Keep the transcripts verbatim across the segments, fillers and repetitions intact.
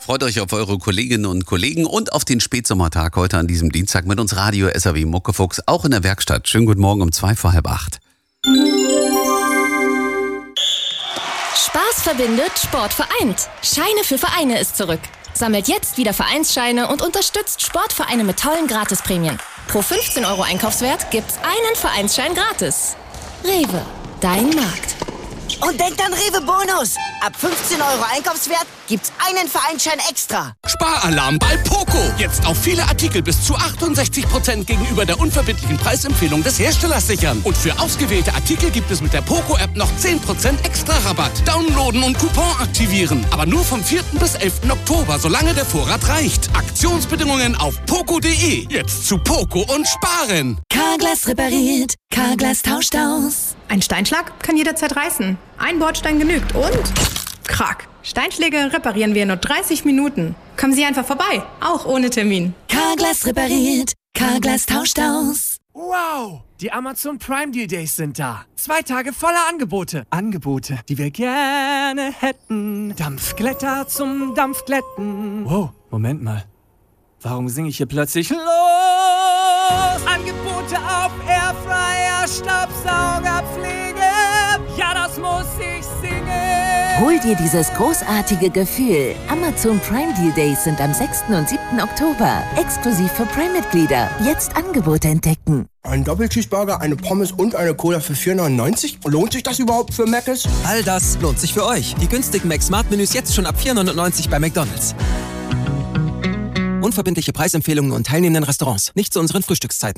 Freut euch auf eure Kolleginnen und Kollegen und auf den Spätsommertag heute an diesem Dienstag mit uns Radio S R W Muckefuchs, auch in der Werkstatt. Schönen guten Morgen um zwei vor halb acht. Spaß verbindet, Sport vereint. Scheine für Vereine ist zurück. Sammelt jetzt wieder Vereinsscheine und unterstützt Sportvereine mit tollen Gratisprämien. Pro fünfzehn Euro Einkaufswert gibt's einen Vereinsschein gratis. Rewe, dein Markt. Und denkt an Rewe Bonus. Ab fünfzehn Euro Einkaufswert gibt's einen Vereinsschein extra. Sparalarm bei Poco. Jetzt auf viele Artikel bis zu achtundsechzig Prozent gegenüber der unverbindlichen Preisempfehlung des Herstellers sichern. Und für ausgewählte Artikel gibt es mit der Poco-App noch zehn Prozent extra Rabatt. Downloaden und Coupon aktivieren. Aber nur vom vierten bis elften Oktober, solange der Vorrat reicht. Aktionsbedingungen auf poco punkt de. Jetzt zu Poco und sparen. Carglass repariert. Carglass tauscht aus. Ein Steinschlag kann jederzeit reißen. Ein Bordstein genügt und... Krack. Steinschläge reparieren wir in nur dreißig Minuten. Kommen Sie einfach vorbei, auch ohne Termin. Carglass repariert. Carglass tauscht aus. Wow! Die Amazon Prime Deal Days sind da. Zwei Tage voller Angebote. Angebote, die wir gerne hätten. Dampfglätter zum Dampfglätten. Wow, Moment mal. Warum singe ich hier plötzlich los? Angebote auf Airfryer, Staubsaugerpflege. Ja, das muss ich singen. Hol dir dieses großartige Gefühl. Amazon Prime Deal Days sind am sechsten und siebten Oktober. Exklusiv für Prime-Mitglieder. Jetzt Angebote entdecken. Ein Doppelcheeseburger, eine Pommes und eine Cola für vier neunundneunzig? Lohnt sich das überhaupt für Mc's? All das lohnt sich für euch. Die günstigen Mac-Smart-Menüs jetzt schon ab vier neunundneunzig bei McDonald's. Unverbindliche Preisempfehlungen und teilnehmenden Restaurants. Nicht zu unseren Frühstückszeiten.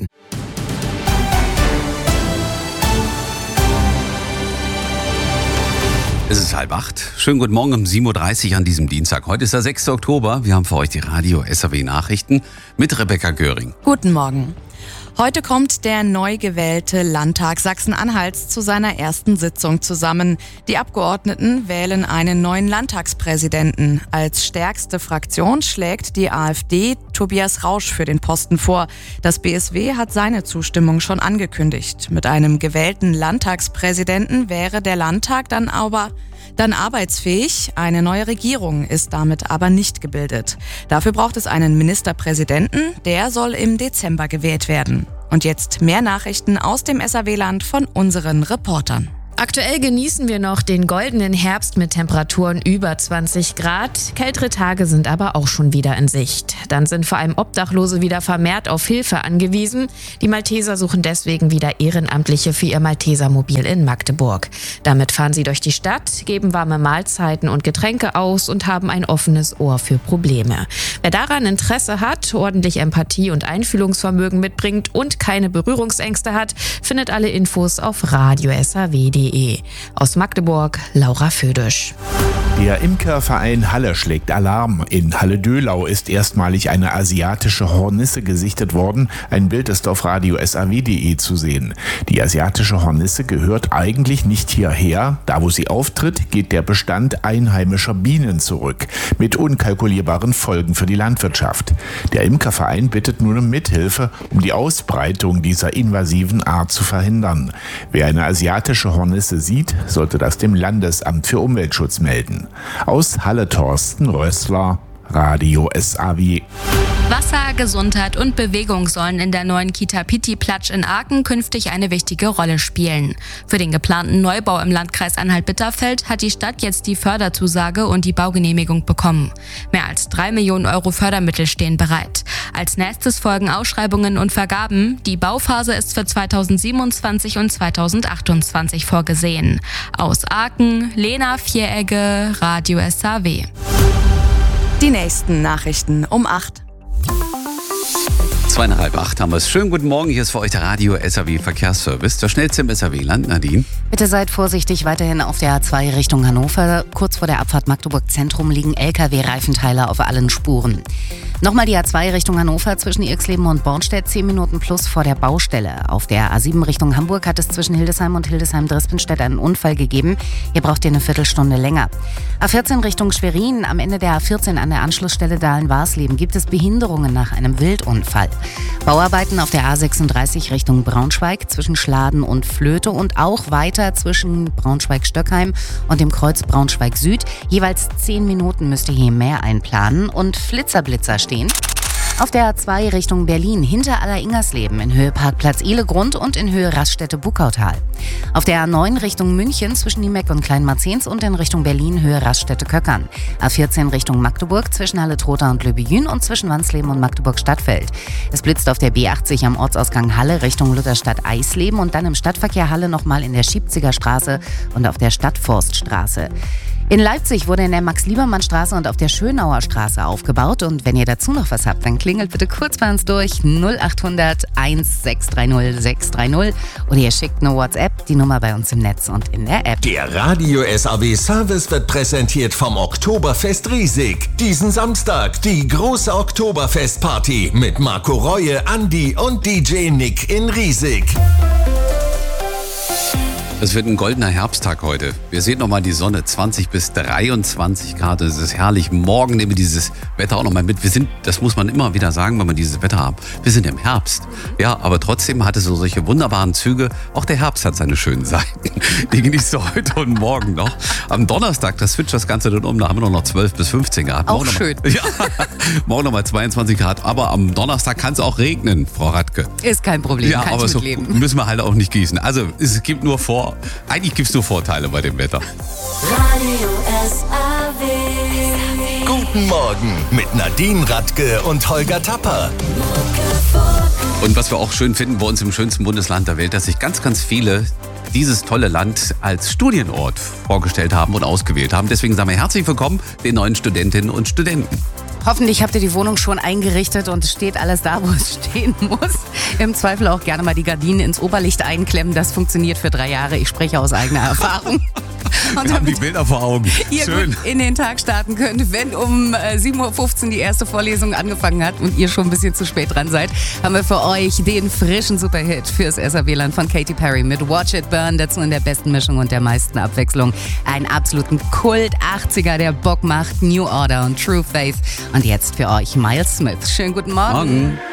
Es ist halb acht. Schönen guten Morgen um sieben Uhr dreißig an diesem Dienstag. Heute ist der sechste Oktober. Wir haben für euch die Radio S R W Nachrichten mit Rebecca Göring. Guten Morgen. Heute kommt der neu gewählte Landtag Sachsen-Anhalts zu seiner ersten Sitzung zusammen. Die Abgeordneten wählen einen neuen Landtagspräsidenten. Als stärkste Fraktion schlägt die AfD Tobias Rausch für den Posten vor. Das B S W hat seine Zustimmung schon angekündigt. Mit einem gewählten Landtagspräsidenten wäre der Landtag dann aber dann arbeitsfähig. Eine neue Regierung ist damit aber nicht gebildet. Dafür braucht es einen Ministerpräsidenten, der soll im Dezember gewählt werden. Und jetzt mehr Nachrichten aus dem S R W-Land von unseren Reportern. Aktuell genießen wir noch den goldenen Herbst mit Temperaturen über zwanzig Grad. Kältere Tage sind aber auch schon wieder in Sicht. Dann sind vor allem Obdachlose wieder vermehrt auf Hilfe angewiesen. Die Malteser suchen deswegen wieder Ehrenamtliche für ihr Maltesermobil in Magdeburg. Damit fahren sie durch die Stadt, geben warme Mahlzeiten und Getränke aus und haben ein offenes Ohr für Probleme. Wer daran Interesse hat, ordentlich Empathie und Einfühlungsvermögen mitbringt und keine Berührungsängste hat, findet alle Infos auf radio s r w punkt de. Aus Magdeburg, Laura Födisch. Der Imkerverein Halle schlägt Alarm. In Halle-Döhlau ist erstmalig eine asiatische Hornisse gesichtet worden. Ein Bild ist auf radio s r w punkt de zu sehen. Die asiatische Hornisse gehört eigentlich nicht hierher. Da, wo sie auftritt, geht der Bestand einheimischer Bienen zurück. Mit unkalkulierbaren Folgen für die Landwirtschaft. Der Imkerverein bittet nun um Mithilfe, um die Ausbreitung dieser invasiven Art zu verhindern. Wer eine asiatische Hornisse sieht, sollte das dem Landesamt für Umweltschutz melden. Aus Halle Thorsten Rössler, Radio S R W. Wasser, Gesundheit und Bewegung sollen in der neuen Kita Pitti-Platsch in Aachen künftig eine wichtige Rolle spielen. Für den geplanten Neubau im Landkreis Anhalt-Bitterfeld hat die Stadt jetzt die Förderzusage und die Baugenehmigung bekommen. Mehr als drei Millionen Euro Fördermittel stehen bereit. Als nächstes folgen Ausschreibungen und Vergaben. Die Bauphase ist für zweitausendsiebenundzwanzig und zweitausendachtundzwanzig vorgesehen. Aus Aachen, Lena Vieregge, Radio S R W. Die nächsten Nachrichten um acht. Zweieinhalb acht haben wir es. Schönen guten Morgen, hier ist für euch der Radio S R W Verkehrsservice. Der schnellste im S R W-Land, Nadine. Bitte seid vorsichtig weiterhin auf der A zwei Richtung Hannover. Kurz vor der Abfahrt Magdeburg Zentrum liegen L K W-Reifenteile auf allen Spuren. Nochmal die A zwei Richtung Hannover zwischen Irxleben und Bornstedt, zehn Minuten plus vor der Baustelle. Auf der A sieben Richtung Hamburg hat es zwischen Hildesheim und Hildesheim-Drispenstedt einen Unfall gegeben. Hier braucht ihr eine Viertelstunde länger. A vierzehn Richtung Schwerin, am Ende der A vierzehn an der Anschlussstelle Dahlen-Warsleben gibt es Behinderungen nach einem Wildunfall. Bauarbeiten auf der A sechsunddreißig Richtung Braunschweig zwischen Schladen und Flöte und auch weiter zwischen Braunschweig-Stöckheim und dem Kreuz Braunschweig Süd. Jeweils zehn Minuten müsst ihr hier mehr einplanen und Flitzerblitzer stehen. Auf der A zwei Richtung Berlin hinter Aller-Ingersleben in Höhe Parkplatz Ehlegrund und in Höhe Raststätte Buckautal. Auf der A neun Richtung München zwischen Niemeck und Kleinmarzens und in Richtung Berlin Höhe Raststätte Köckern. A vierzehn Richtung Magdeburg zwischen Halle-Trotha und Löbejün und zwischen Wansleben und Magdeburg-Stadtfeld. Es blitzt auf der B achtzig am Ortsausgang Halle Richtung Lutherstadt-Eisleben und dann im Stadtverkehr Halle nochmal in der Schiebziger Straße und auf der Stadtforststraße. In Leipzig wurde in der Max-Liebermann-Straße und auf der Schönauer Straße aufgebaut. Und wenn ihr dazu noch was habt, dann klingelt bitte kurz bei uns durch null acht hundert eins sechs drei null sechs drei null oder ihr schickt eine WhatsApp, die Nummer bei uns im Netz und in der App. Der Radio S A W Service wird präsentiert vom Oktoberfest Riesig. Diesen Samstag die große Oktoberfestparty mit Marco Reue, Andi und D J Nick in Riesig. Es wird ein goldener Herbsttag heute. Wir sehen nochmal die Sonne, zwanzig bis dreiundzwanzig Grad. Es ist herrlich. Morgen nehmen wir dieses Wetter auch nochmal mit. Wir sind, das muss man immer wieder sagen, wenn man dieses Wetter hat. Wir sind im Herbst. Ja, aber trotzdem hat es so solche wunderbaren Züge. Auch der Herbst hat seine schönen Seiten. Die genießt du heute und morgen noch. Am Donnerstag, das switcht das Ganze dann um. Da haben wir noch, noch zwölf bis fünfzehn Grad. Auch morgen schön. Noch mal, ja, morgen nochmal zweiundzwanzig Grad. Aber am Donnerstag kann es auch regnen, Frau Radke. Ist kein Problem, ja, kann aber ich so mitleben. müssen wir halt auch nicht gießen. Also es gibt nur vor, eigentlich gibt es nur Vorteile bei dem Wetter. Radio S A W. Guten Morgen mit Nadine Radke und Holger Tapper. Und was wir auch schön finden bei uns im schönsten Bundesland der Welt, dass sich ganz, ganz viele dieses tolle Land als Studienort vorgestellt haben und ausgewählt haben. Deswegen sagen wir herzlich willkommen den neuen Studentinnen und Studenten. Hoffentlich habt ihr die Wohnung schon eingerichtet und es steht alles da, wo es stehen muss. Im Zweifel auch gerne mal die Gardinen ins Oberlicht einklemmen. Das funktioniert für drei Jahre. Ich spreche aus eigener Erfahrung. Und wir haben die Bilder vor Augen. Ihr Schön. gut in den Tag starten könnt, wenn um sieben Uhr fünfzehn die erste Vorlesung angefangen hat und ihr schon ein bisschen zu spät dran seid, haben wir für euch den frischen Superhit fürs S A W-Land von Katy Perry mit Watch It Burn, dazu in der besten Mischung und der meisten Abwechslung. Einen absoluten Kult-achtziger, der Bock macht, New Order und True Faith. Und jetzt für euch Miles Smith. Schönen guten Morgen. Morgen.